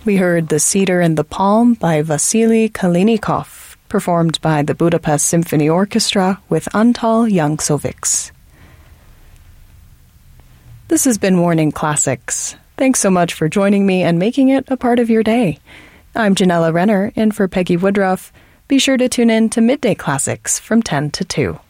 We heard The Cedar and the Palm by Vasily Kalinikov, performed by the Budapest Symphony Orchestra with Antal Jankovics. This has been Morning Classics. Thanks so much for joining me and making it a part of your day. I'm Janella Renner, in for Peggy Woodruff. Be sure to tune in to Midday Classics from 10 to 2.